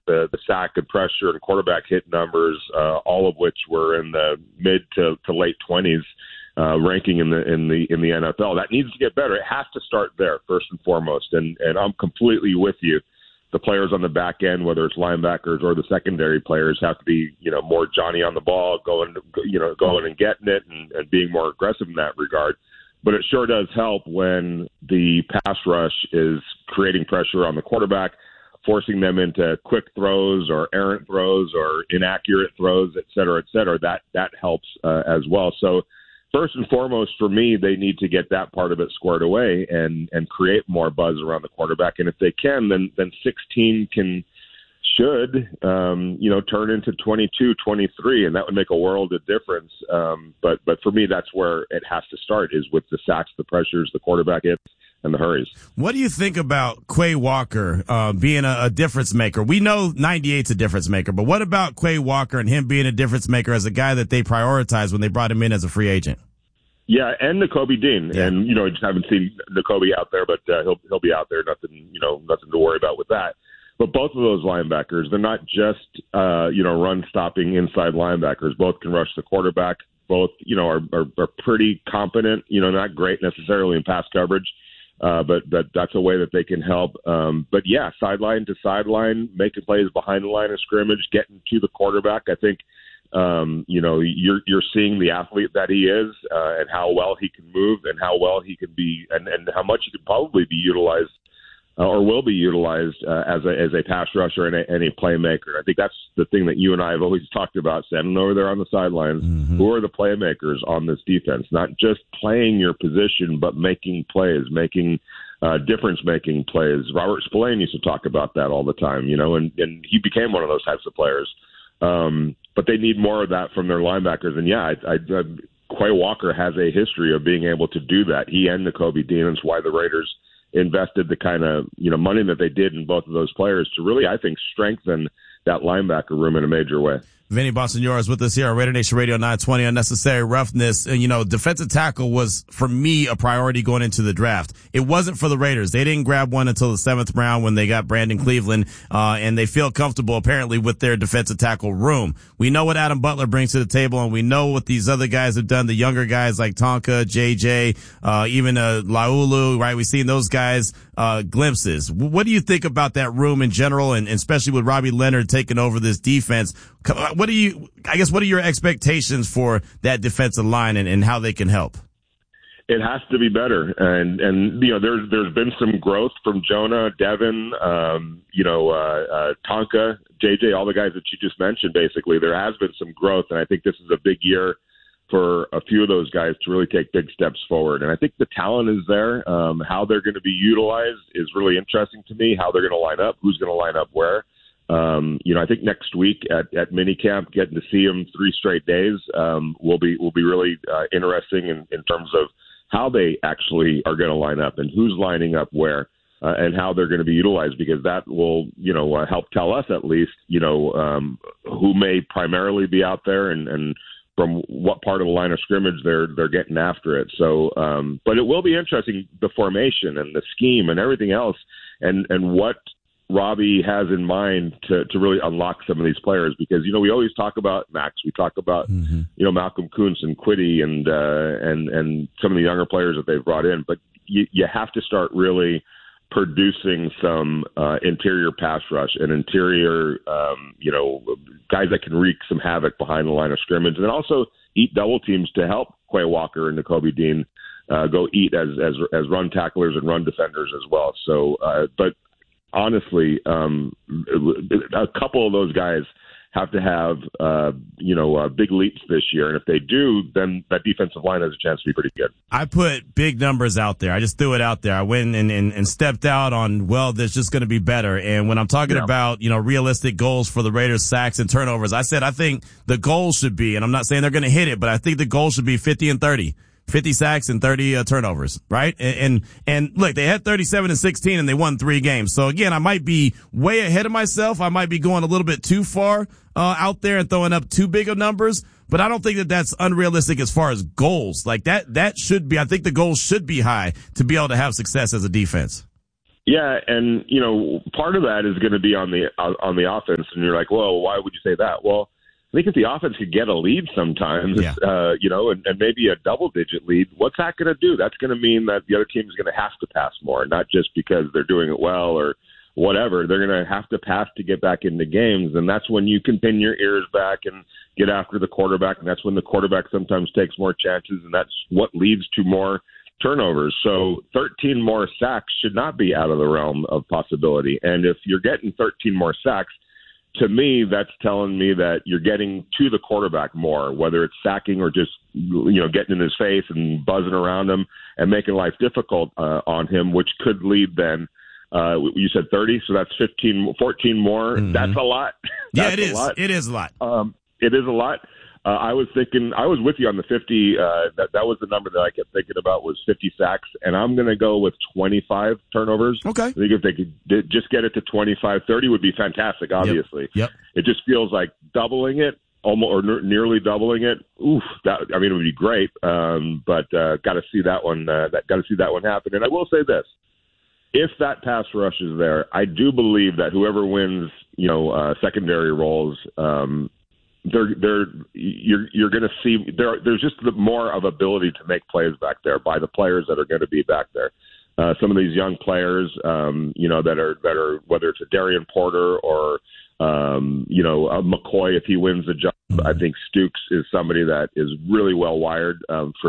the sack and pressure and quarterback hit numbers, all of which were in the mid to late 20s. Ranking in the NFL. That needs to get better. It has to start there first and foremost. And I'm completely with you. The players on the back end, whether it's linebackers or the secondary players, have to be more Johnny on the ball, going and getting it and being more aggressive in that regard. But it sure does help when the pass rush is creating pressure on the quarterback, forcing them into quick throws or errant throws or inaccurate throws, et cetera, et cetera. That helps as well. So first and foremost, for me, they need to get that part of it squared away and create more buzz around the quarterback. And if they can, then 16 should turn into 22, 23, and that would make a world of difference. But for me, that's where it has to start, is with the sacks, the pressures, the quarterback hits, and the hurries. What do you think about Quay Walker being a difference maker? We know 98's a difference maker, but what about Quay Walker and him being a difference maker as a guy that they prioritized when they brought him in as a free agent? Yeah, and Nakobe Dean. Yeah. And, I just haven't seen Nakobe out there, but he'll be out there. Nothing to worry about with that. But both of those linebackers, they're not just, run-stopping inside linebackers. Both can rush the quarterback. Both, are pretty competent, not great necessarily in pass coverage. But that's a way that they can help. But yeah, sideline to sideline, making plays behind the line of scrimmage, getting to the quarterback. I think, you're seeing the athlete that he is, and how well he can move and how well he can be, and how much he could probably be utilized or will be utilized as a pass rusher and a playmaker. I think that's the thing that you and I have always talked about, standing over there on the sidelines. Mm-hmm. Who are the playmakers on this defense? Not just playing your position, but making plays, making difference-making plays. Robert Spillane used to talk about that all the time, and he became one of those types of players. But they need more of that from their linebackers. And yeah, Quay Walker has a history of being able to do that. He and Nakobe Dean. That's why the Raiders invested the kind of money that they did in both of those players to really, I think, strengthen that linebacker room in a major way. Vinny Bonsignore is with us here on Raider Nation Radio 920 Unnecessary Roughness. Defensive tackle was, for me, a priority going into the draft. It wasn't for the Raiders. They didn't grab one until the 7th round when they got Brandon Cleveland, and they feel comfortable, apparently, with their defensive tackle room. We know what Adam Butler brings to the table, and we know what these other guys have done, the younger guys like Tonka, JJ, even Laulu, right? We've seen those guys glimpses. What do you think about that room in general, and especially with Robbie Leonard taking over this defense? What are your expectations for that defensive line and how they can help? It has to be better. And there's been some growth from Jonah, Devin, Tonka, JJ, all the guys that you just mentioned, basically. There has been some growth, and I think this is a big year for a few of those guys to really take big steps forward. And I think the talent is there. How they're going to be utilized is really interesting to me, how they're going to line up, who's going to line up where. I think next week at minicamp, getting to see them 3 straight days will be really interesting in terms of how they actually are going to line up and who's lining up where and how they're going to be utilized, because that will help tell us at least who may primarily be out there and from what part of the line of scrimmage they're getting after it. So, but it will be interesting, the formation and the scheme and everything else, and what Robbie has in mind to really unlock some of these players, because we always talk about Max, we talk about Malcolm Kuntz and Quiddy and some of the younger players that they've brought in, but you have to start really producing some interior pass rush and interior guys that can wreak some havoc behind the line of scrimmage, and then also eat double teams to help Quay Walker and Nakobe Dean go eat as run tacklers and run defenders as well. So, but honestly, a couple of those guys have to have, big leaps this year. And if they do, then that defensive line has a chance to be pretty good. I put big numbers out there. I just threw it out there. I went and stepped out on, there's just going to be better. And when I'm talking about, realistic goals for the Raiders, sacks and turnovers, I said I think the goal should be, and I'm not saying they're going to hit it, but I think the goal should be 50 and 30. 50 sacks and 30 turnovers, right? And look, they had 37 and 16 and they won 3 games. So again, I might be way ahead of myself. I might be going a little bit too far out there and throwing up too big of numbers, but I don't think that that's unrealistic as far as goals. Like that should be, I think the goals should be high to be able to have success as a defense. Yeah, and part of that is going to be on the offense, and you're like, well, why would you say that? Well, I think if the offense could get a lead sometimes, and maybe a double-digit lead, what's that going to do? That's going to mean that the other team is going to have to pass more, not just because they're doing it well or whatever. They're going to have to pass to get back into games, and that's when you can pin your ears back and get after the quarterback, and that's when the quarterback sometimes takes more chances, and that's what leads to more turnovers. So 13 more sacks should not be out of the realm of possibility. And if you're getting 13 more sacks, to me, that's telling me that you're getting to the quarterback more, whether it's sacking or just, getting in his face and buzzing around him and making life difficult on him, which could lead then, you said 30, so that's 14 more. Mm-hmm. That's a lot. Yeah, it is. It is a lot. It is a lot. I was with you on the 50. That was the number that I kept thinking about was 50 sacks, and I'm going to go with 25 turnovers. Okay. I think if they could just get it to 25, 30 would be fantastic, obviously. Yep. It just feels like doubling it, almost or nearly doubling it. Oof, it would be great. But got to see that one. Got to see that one happen. And I will say this: if that pass rush is there, I do believe that whoever wins, secondary roles. You're going to see there's just more of ability to make plays back there by the players that are going to be back there. Some of these young players, that are whether it's a Darian Porter or a McCoy if he wins the job. I think Stukes is somebody that is really well wired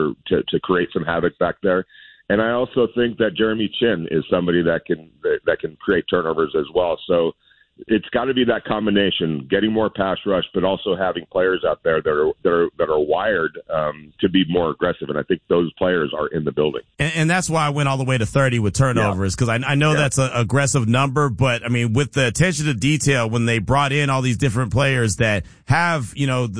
to create some havoc back there. And I also think that Jeremy Chin is somebody that can create turnovers as well. So it's got to be that combination, getting more pass rush, but also having players out there that are wired to be more aggressive. And I think those players are in the building. And that's why I went all the way to 30 with turnovers, because I know that's an aggressive number, but I mean, with the attention to detail, when they brought in all these different players that have,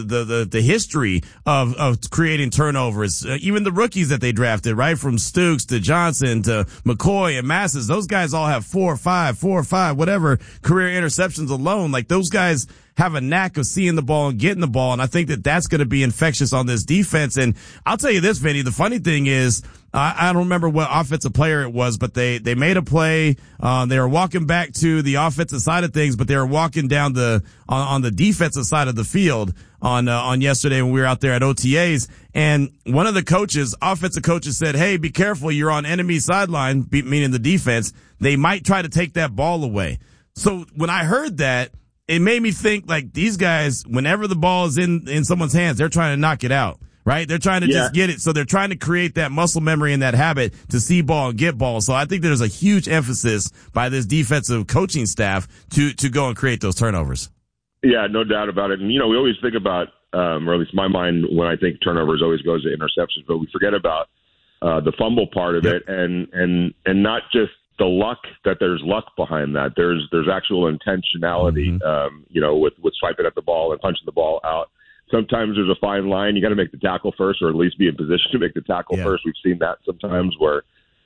the history of creating turnovers, even the rookies that they drafted, right? From Stukes to Johnson to McCoy and Masses, those guys all have 4 or 5, whatever career interceptions alone. Like, those guys have a knack of seeing the ball and getting the ball. And I think that that's going to be infectious on this defense. And I'll tell you this, Vinny, the funny thing is, I don't remember what offensive player it was, but they made a play. They were walking back to the offensive side of things, but they were walking down on the defensive side of the field on yesterday when we were out there at OTAs. And one of the offensive coaches said, "Hey, be careful. You're on enemy sideline," meaning the defense. They might try to take that ball away. So when I heard that, it made me think, like, these guys, whenever the ball is in someone's hands, they're trying to knock it out. Right? They're trying to just get it. So they're trying to create that muscle memory and that habit to see ball and get ball. So I think there's a huge emphasis by this defensive coaching staff to go and create those turnovers. Yeah, no doubt about it. And, we always think about, or at least my mind, when I think turnovers always goes to interceptions, but we forget about the fumble part of it and not just the luck, that there's luck behind that. There's actual intentionality, with swiping at the ball and punching the ball out. Sometimes there's a fine line. You got to make the tackle first, or at least be in position to make the tackle first. We've seen that sometimes where,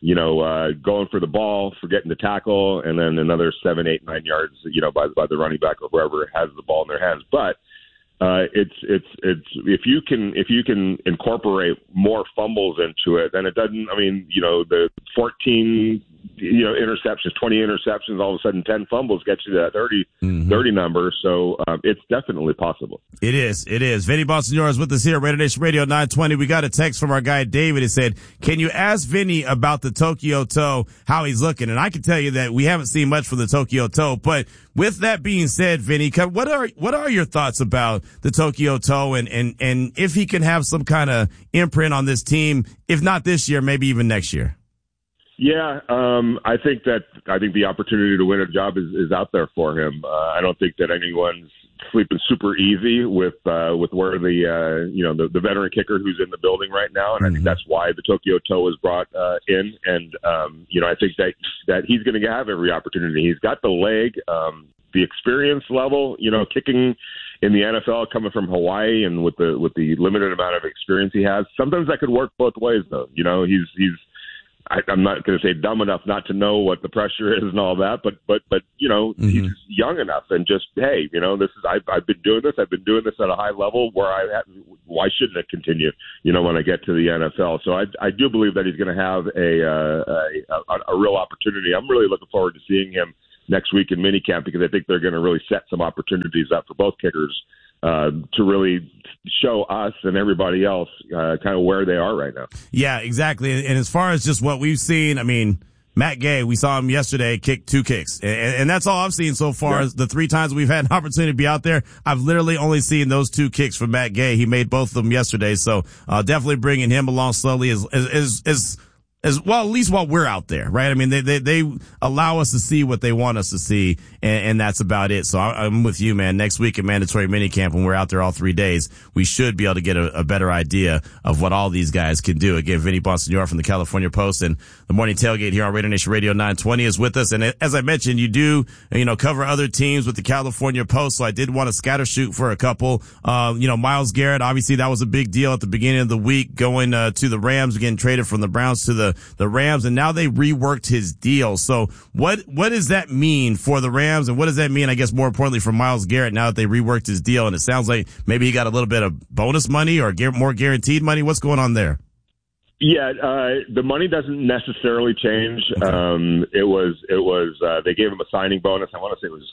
going for the ball, forgetting to tackle, and then another 7, 8, 9 yards, by the running back or whoever has the ball in their hands. But it's if you can incorporate more fumbles into it, then it doesn't. I mean, the 14 interceptions, 20 interceptions, all of a sudden 10 fumbles gets you to that 30 number. So it's definitely possible. It is. Vinny Bonsignore is with us here at Raider Nation Radio 920. We got a text from our guy David. It said, "Can you ask Vinny about the Tokyo Toe, how he's looking?" And I can tell you that we haven't seen much from the Tokyo Toe. But with that being said, Vinny, what are your thoughts about the Tokyo Toe and if he can have some kind of imprint on this team, if not this year, maybe even next year? Yeah, I think the opportunity to win a job is out there for him. I don't think that anyone's sleeping super easy with where the veteran kicker who's in the building right now, and I think that's why the Tokyo Toe was brought in. And I think that he's going to have every opportunity. He's got the leg, the experience level. Kicking in the NFL, coming from Hawaii, and with the limited amount of experience he has, sometimes that could work both ways. Though he's I'm not going to say dumb enough not to know what the pressure is and all that, but he's young enough and just, hey, this is I've been doing this. I've been doing this at a high level why shouldn't it continue? When I get to the NFL. So I do believe that he's going to have a real opportunity. I'm really looking forward to seeing him next week in minicamp because I think they're going to really set some opportunities up for both kickers to really show us and everybody else kind of where they are right now. Yeah, exactly. And as far as just what we've seen, I mean, Matt Gay, we saw him yesterday kick 2 kicks. And that's all I've seen so far. As the 3 times we've had an opportunity to be out there, I've literally only seen those 2 kicks from Matt Gay. He made both of them yesterday. So definitely bringing him along slowly as well, at least while we're out there, right? I mean, they allow us to see what they want us to see, and that's about it. So I'm with you, man. Next week at mandatory minicamp, when we're out there all 3 days, we should be able to get a better idea of what all these guys can do. Again, Vinny Bonsignore from the California Post and the Morning Tailgate here on Raider Nation Radio 920 is with us. And as I mentioned, you do, cover other teams with the California Post. So I did want to scatter shoot for a couple. Myles Garrett, obviously that was a big deal at the beginning of the week, going to the Rams, getting traded from the Browns to the Rams, and now they reworked his deal. So what does that mean for the Rams, and what does that mean, I guess, more importantly for Myles Garrett now that they reworked his deal? And it sounds like maybe he got a little bit of bonus money or more guaranteed money. What's going on there? Yeah, the money doesn't necessarily change. Okay. They gave him a signing bonus. I want to say it was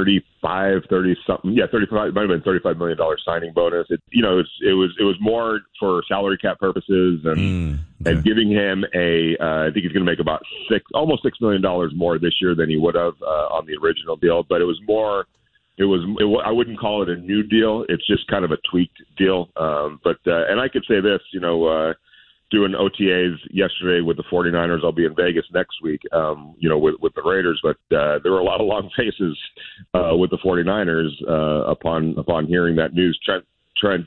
30 something. Yeah, 35. It might have been $35 million signing bonus. It was more for salary cap purposes and giving him I think he's going to make about almost $6 million more this year than he would have on the original deal. But it was more. I wouldn't call it a new deal. It's just kind of a tweaked deal. And I could say this, doing OTAs yesterday with the 49ers. I'll be in Vegas next week, with the Raiders. But there were a lot of long faces with the 49ers upon hearing that news. Trent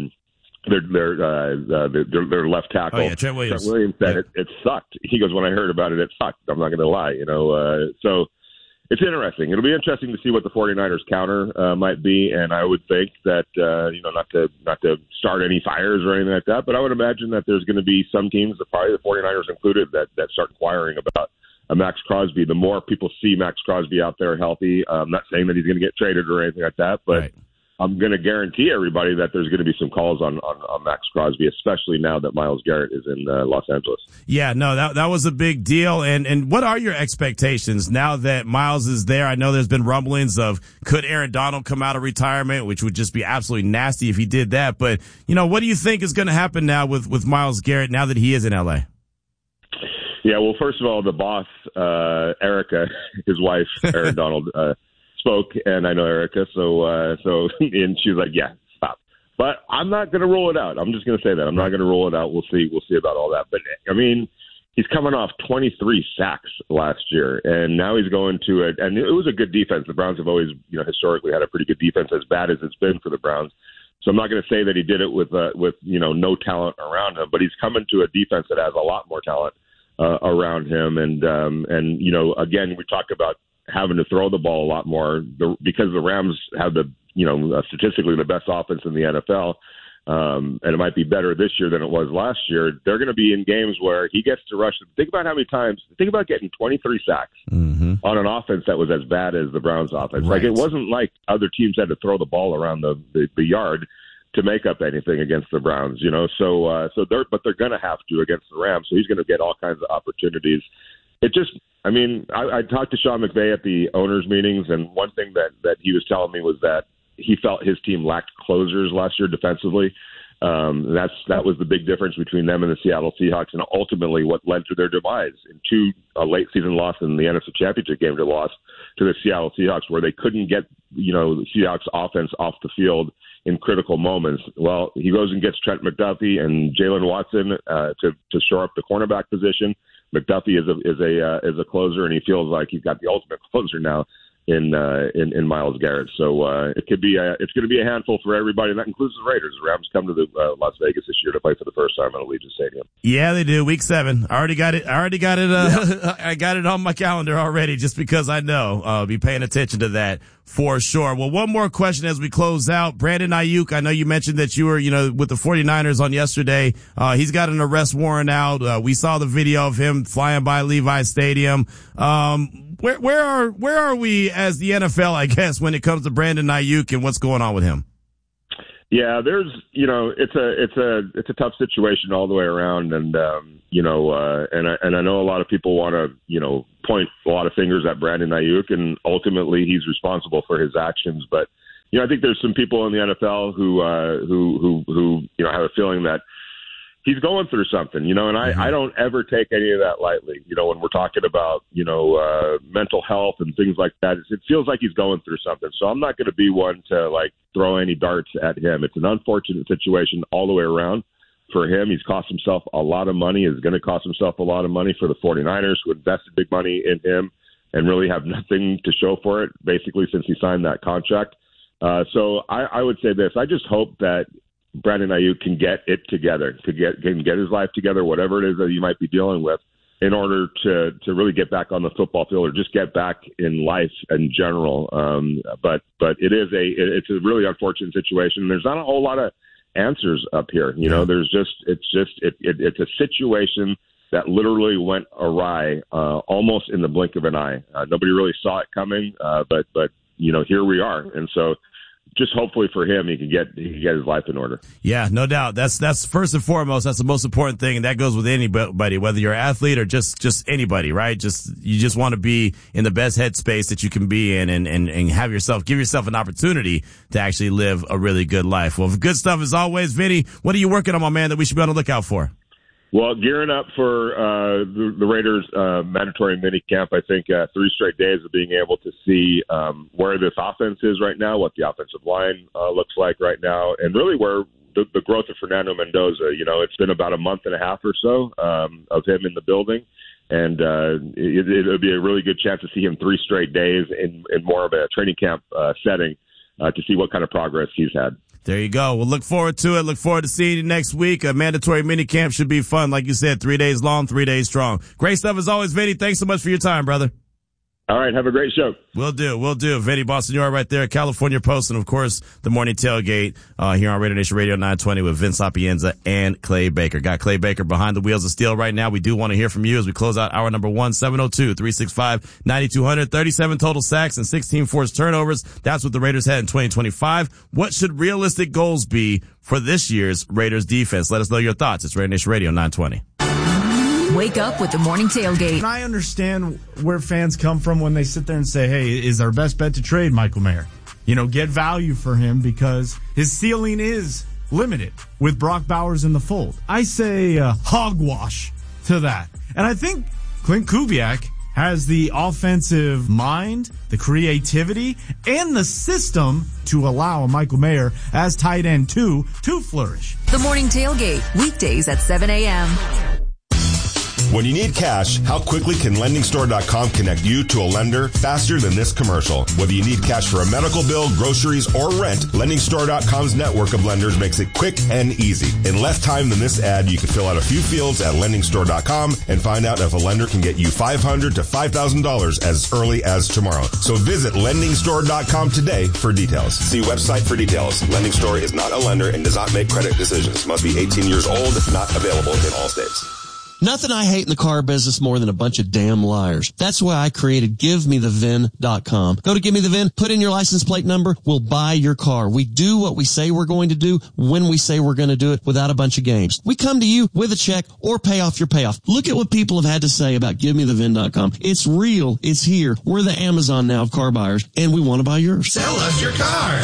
their left tackle. Oh, yeah, Trent Williams. Trent Williams said it sucked. He goes, when I heard about it, it sucked. I'm not going to lie, So it's interesting. It'll be interesting to see what the 49ers counter might be, and I would think that not to start any fires or anything like that, but I would imagine that there's going to be some teams, probably the 49ers included, that start inquiring about Max Crosby. The more people see Max Crosby out there healthy, I'm not saying that he's going to get traded or anything like that, but right. I'm going to guarantee everybody that there's going to be some calls on Max Crosby, especially now that Myles Garrett is in Los Angeles. Yeah, no, that was a big deal. And what are your expectations now that Myles is there? I know there's been rumblings of could Aaron Donald come out of retirement, which would just be absolutely nasty if he did that. But, what do you think is going to happen now with Myles Garrett now that he is in L.A.? Yeah, well, first of all, the boss, Erica, his wife, Aaron Donald, spoke, and I know Erica, so and she's like, yeah, stop. But I'm not going to rule it out. I'm just going to say that. I'm not going to rule it out. We'll see about all that. But, I mean, he's coming off 23 sacks last year, and now he's going to it. And it was a good defense. The Browns have always, historically had a pretty good defense, as bad as it's been for the Browns. So I'm not going to say that he did it with no talent around him, but he's coming to a defense that has a lot more talent around him. And again, we talk about having to throw the ball a lot more because the Rams have statistically the best offense in the NFL. And it might be better this year than it was last year. They're going to be in games where he gets to rush. Think about how many times, think about getting 23 sacks on an offense that was as bad as the Browns offense. Right. Like, it wasn't like other teams had to throw the ball around the yard to make up anything against the Browns, but they're going to have to against the Rams. So he's going to get all kinds of opportunities. I talked to Sean McVay at the owners' meetings, and one thing that he was telling me was that he felt his team lacked closers last year defensively. That was the big difference between them and the Seattle Seahawks, and ultimately what led to their demise in a late season loss in the NFC Championship game to the Seattle Seahawks, where they couldn't get the Seahawks offense off the field in critical moments. Well, he goes and gets Trent McDuffie and Jalen Watson to shore up the cornerback position. McDuffie is a closer, and he feels like he's got the ultimate closer now in Myles Garrett. So it's going to be a handful for everybody, and that includes the Raiders. The Rams come to the Las Vegas this year to play for the first time at Allegiant Stadium. Yeah, they do. Week 7. I already got it. Yeah. I got it on my calendar already, just because I know I'll be paying attention to that for sure. Well, one more question as we close out. Brandon Ayuk, I know you mentioned that you were, with the 49ers on yesterday. He's got an arrest warrant out. We saw the video of him flying by Levi's Stadium. Where are we as the NFL, I guess, when it comes to Brandon Ayuk and what's going on with him? Yeah, there's, it's a tough situation all the way around, and and I know a lot of people want to, point a lot of fingers at Brandon Ayuk, and ultimately he's responsible for his actions. But I think there's some people in the NFL who have a feeling that he's going through something, and I don't ever take any of that lightly. When we're talking about, mental health and things like that, it feels like he's going through something. So I'm not going to be one to throw any darts at him. It's an unfortunate situation all the way around for him. He's cost himself a lot of money, is going to cost himself a lot of money for the 49ers, who invested big money in him and really have nothing to show for it, basically, since he signed that contract. So I would say this. I just hope that Brandon Ayuk can get it together, can get his life together, whatever it is that he might be dealing with, in order to really get back on the football field or just get back in life in general. But it's a really unfortunate situation. There's not a whole lot of answers up here. It's a situation that literally went awry almost in the blink of an eye. Nobody really saw it coming, but here we are, and so. Just hopefully for him, he can get his life in order. Yeah, no doubt. That's first and foremost. That's the most important thing, and that goes with anybody, whether you're an athlete or just anybody, right? You just want to be in the best headspace that you can be in, and give yourself an opportunity to actually live a really good life. Well, good stuff as always, Vinny. What are you working on, my man, that we should be on the lookout for? Well, gearing up for the Raiders' mandatory minicamp, I think 3 straight days of being able to see where this offense is right now, what the offensive line looks like right now, and really where the growth of Fernando Mendoza. It's been about a month and a half or so of him in the building, and it'll be a really good chance to see him 3 straight days in more of a training camp setting to see what kind of progress he's had. There you go. We'll look forward to it. Look forward to seeing you next week. A mandatory minicamp should be fun. Like you said, 3 days long, 3 days strong. Great stuff as always, Vinny. Thanks so much for your time, brother. All right. Have a great show. Will do. Vinny Bonsignore right there, California Post, and of course, the morning tailgate, here on Raider Nation Radio 920 with Vince Sapienza and Clay Baker. Got Clay Baker behind the wheels of steel right now. We do want to hear from you as we close out hour number 1, 702-365-9200, 37 total sacks and 16 forced turnovers. That's what the Raiders had in 2025. What should realistic goals be for this year's Raiders defense? Let us know your thoughts. It's Raider Nation Radio 920. Wake up with the morning tailgate. And I understand where fans come from when they sit there and say, hey, is our best bet to trade Michael Mayer? Get value for him because his ceiling is limited with Brock Bowers in the fold. I say hogwash to that. And I think Clint Kubiak has the offensive mind, the creativity, and the system to allow Michael Mayer as tight end 2 to flourish. The morning tailgate, weekdays at 7 a.m. When you need cash, how quickly can LendingStore.com connect you to a lender faster than this commercial? Whether you need cash for a medical bill, groceries, or rent, LendingStore.com's network of lenders makes it quick and easy. In less time than this ad, you can fill out a few fields at LendingStore.com and find out if a lender can get you $500 to $5,000 as early as tomorrow. So visit LendingStore.com today for details. See website for details. Lending Store is not a lender and does not make credit decisions. Must be 18 years old. Not available in all states. Nothing I hate in the car business more than a bunch of damn liars. That's why I created GiveMeTheVIN.com. Go to Give Me the VIN, put in your license plate number, we'll buy your car. We do what we say we're going to do when we say we're going to do it without a bunch of games. We come to you with a check or pay off your payoff. Look at what people have had to say about GiveMeTheVIN.com. It's real. It's here. We're the Amazon now of car buyers, and we want to buy yours. Sell us your car.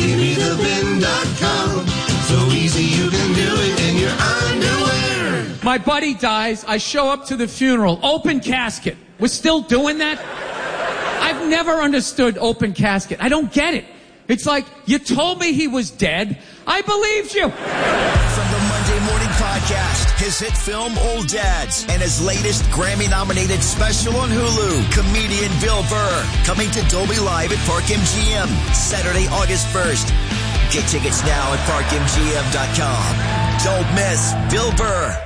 GiveMeTheVIN.com. So easy you can do it in your underwear. My buddy dies. I show up to the funeral. Open casket. We're still doing that? I've never understood open casket. I don't get it. It's like, you told me he was dead. I believed you. From the Monday Morning Podcast. podcast, his hit film Old Dads, and his latest Grammy-nominated special on Hulu, comedian Bill Burr, coming to Dolby Live at Park MGM, Saturday, August 1st. Get tickets now at parkmgm.com. Don't miss Bill Burr.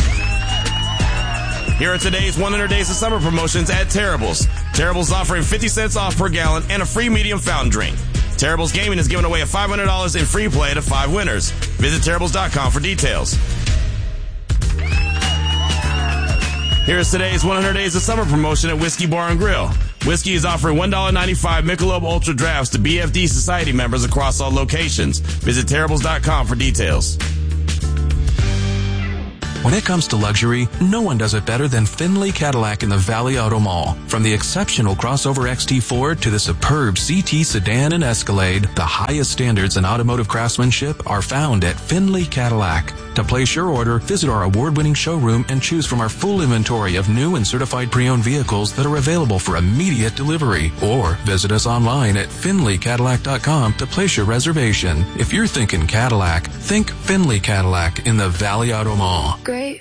Here are today's 100 Days of Summer promotions at Terrible's. Terrible's offering 50 cents off per gallon and a free medium fountain drink. Terrible's Gaming is giving away a $500 in free play to 5 winners. Visit Terrible's.com for details. Here's today's 100 Days of Summer promotion at Whiskey Bar and Grill. Whiskey is offering $1.95 Michelob Ultra Drafts to BFD Society members across all locations. Visit Terrible's.com for details. When it comes to luxury, no one does it better than Findlay Cadillac in the Valley Auto Mall. From the exceptional crossover XT4 to the superb CT sedan and Escalade, the highest standards in automotive craftsmanship are found at Findlay Cadillac. To place your order, visit our award-winning showroom and choose from our full inventory of new and certified pre-owned vehicles that are available for immediate delivery. Or visit us online at FindlayCadillac.com to place your reservation. If you're thinking Cadillac, think Findlay Cadillac in the Valley Auto Mall. Great